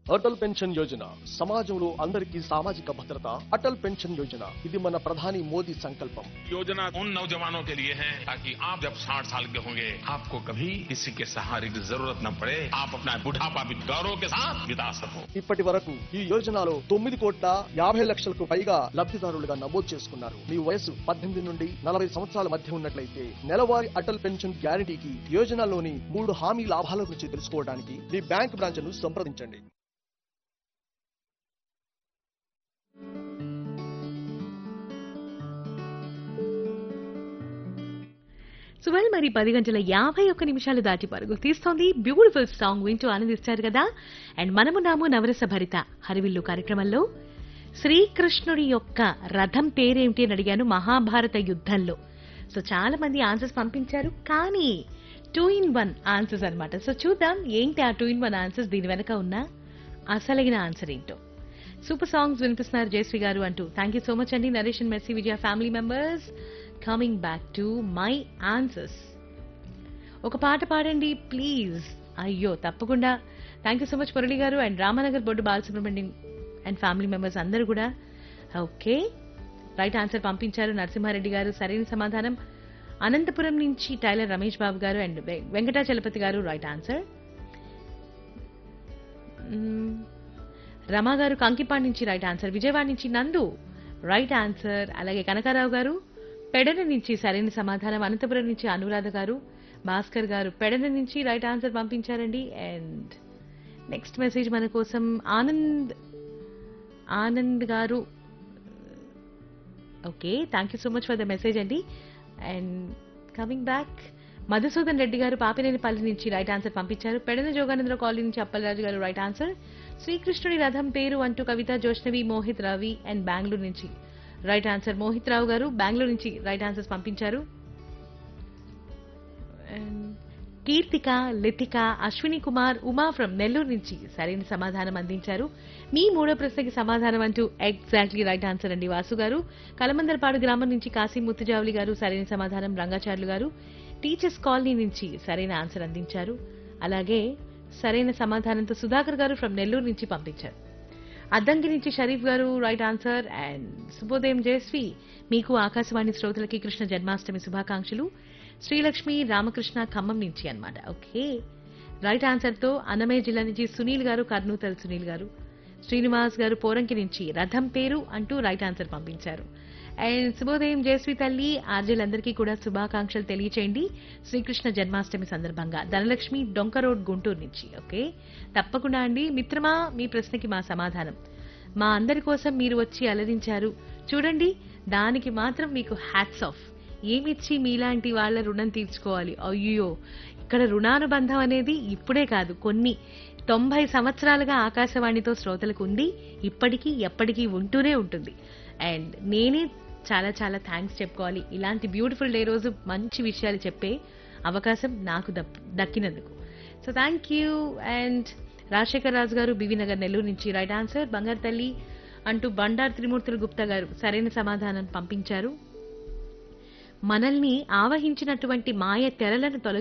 Atal pension Yojana సమాజంలో అందరికీ సామాజిక భద్రత. అటల్ పెన్షన్ యోజన ఇది మన ప్రధాని మోదీ సంకల్పం. योजना उन नौजवानों के लिए है ताकि आप जब 60 साल के होंगे आपको कभी किसी के सहारे की जरूरत न पड़े, आप अपना बुढ़ापा भी गौरव के साथ बिता सको. ఇప్పటి వరకు ఈ యోజనలో 9,50,00,000కు పైగా లబ్ధిదారులుగా నమోదు చేసుకున్నారు. మీ వయసు 18 నుండి 40 సంవత్సరాల మధ్య ఉన్నట్లయితే నెలవారీ అటల్ పెన్షన్ గ్యారంటీకి యోజనలోని 3 హామీ లాభాల గురించి తెలుసుకోవడానికి మీ బ్యాంక్ బ్రాంచ్ను సంప్రదించండి. సువల్ మరి 10:51 దాటి పరుగు తీస్తోంది. బ్యూటిఫుల్ సాంగ్ వింటూ ఆనందిస్తారు కదా. అండ్ మనమున్నాము నవరస భరిత హరివిల్లు కార్యక్రమంలో. శ్రీకృష్ణుడి యొక్క రథం పేరేమిటి అని అడిగాను మహాభారత యుద్ధంలో. సో చాలా మంది ఆన్సర్స్ పంపించారు, కానీ 2-in-1 ఆన్సర్స్ అన్నమాట. సో చూద్దాం ఏంటి ఆ 2-in-1 ఆన్సర్స్, దీని వెనక ఉన్న అసలైన ఆన్సర్ ఏంటో. సూపర్ సాంగ్స్ వినిపిస్తున్నారు జయశ్రీ గారు అంటూ. థ్యాంక్ యూ సో మచ్ అండి. Naresh and mercy Vijaya family members coming back to my answers. ఒక పాట పాడండి ప్లీజ్. అయ్యో తప్పకుండా. Thank you so much Murali గారు and Ramnagar Boddu Balasubrahmanyam and family members అందరూ కూడా. ఓకే, రైట్ ఆన్సర్ పంపించారు నరసింహారెడ్డి గారు. సరైన సమాధానం అనంతపురం నుంచి టైలర్ రమేష్ బాబు గారు అండ్ వెంకటాచలపతి గారు రైట్ ఆన్సర్. రమా గారు కంకిపాడు నుంచి రైట్ ఆన్సర్. విజయవాడ నుంచి నందు రైట్ ఆన్సర్. అలాగే కనకారావు గారు పెడన నుంచి సరైన సమాధానం. అనంతపురం నుంచి అనురాధ గారు, భాస్కర్ గారు పెడన నుంచి రైట్ ఆన్సర్ పంపించారండి. అండ్ నెక్స్ట్ మెసేజ్ మన కోసం ఆనంద్ గారు. Okay, thank you so much for the message అండి. And coming back Madhusudan Reddy గారు పాపినేనిపల్లి నుంచి రైట్ ఆన్సర్ పంపించారు. పెడన జోగానంద్ర కాలనీ నుంచి అప్పలరాజు గారు రైట్ ఆన్సర్. శ్రీకృష్ణుడి రథం పేరు అంటూ కవిత జోష్నవి మోహిత్ రవి అండ్ బెంగళూరు నుంచి రైట్ ఆన్సర్. మోహిత్ రావు గారు బెంగళూరు నుంచి రైట్ ఆన్సర్స్ పంపించారు. కీర్తిక, లితిక, అశ్విని కుమార్, ఉమా ఫ్రమ్ నెల్లూరు నుంచి సరైన సమాధానం అందించారు. మీ మూడో ప్రశ్నకి సమాధానం అంటూ ఎగ్జాక్ట్లీ రైట్ ఆన్సర్ అండి వాసు గారు. కలమందరపాడు గ్రామం నుంచి కాశీ ముత్తుజావులి గారు సరైన సమాధానం. రంగాచార్యులు గారు టీచర్స్ కాలనీ నుంచి సరైన ఆన్సర్ అందించారు. అలాగే సరైన సమాధానంతో సుధాకర్ గారు ఫ్రమ్ నెల్లూరు నుంచి పంపించారు. అద్దంకి నుంచి షరీఫ్ గారు రైట్ ఆన్సర్. అండ్ శుభోదయం జయశ్రీ, మీకు ఆకాశవాణి శ్రోతలకి కృష్ణ జన్మాష్టమి శుభాకాంక్షలు. శ్రీలక్ష్మి రామకృష్ణ ఖమ్మం నుంచి అన్నమాట. ఓకే, రైట్ ఆన్సర్ తో అన్నమయ్య జిల్లా నుంచి సునీల్ గారు, కర్నూతల్ సునీల్ గారు. శ్రీనివాస్ గారు పోరంకి నుంచి రథం పేరు అంటూ రైట్ ఆన్సర్ పంపించారు. అండ్ శుభోదయం జయశ్రీ తల్లి, ఆర్జీలందరికీ కూడా శుభాకాంక్షలు తెలియచేయండి శ్రీకృష్ణ జన్మాష్టమి సందర్భంగా. ధనలక్ష్మి డొంక రోడ్ గుంటూరు నుంచి. ఓకే, తప్పకుండా అండి. మిత్రమా, మీ ప్రశ్నకి మా సమాధానం. మా అందరి కోసం మీరు వచ్చి అలరించారు చూడండి, దానికి మాత్రం మీకు హ్యాట్స్ ఆఫ్. ఏమిచ్చి మీలాంటి వాళ్ళ రుణం తీర్చుకోవాలి. అయ్యో, ఇక్కడ రుణానుబంధం అనేది ఇప్పుడే కాదు, కొన్ని 90 సంవత్సరాలుగా ఆకాశవాణితో శ్రోతలకు ఉంది, ఇప్పటికీ ఎప్పటికీ ఉంటూనే ఉంటుంది. అండ్ నేనే చాలా చాలా థ్యాంక్స్ చెప్పుకోవాలి ఇలాంటి బ్యూటిఫుల్ డే రోజు మంచి విషయాలు చెప్పే అవకాశం నాకు దక్కినందుకు. So thank you. And Rajasekhar రాజు గారు బివి నగర్ నెల్లూరు నుంచి రైట్ ఆన్సర్. బంగారు తల్లి అంటూ బండారు త్రిమూర్తులు గుప్తా గారు సరైన సమాధానం పంపించారు. మనల్ని ఆవహించినటువంటి మాయ తెరలను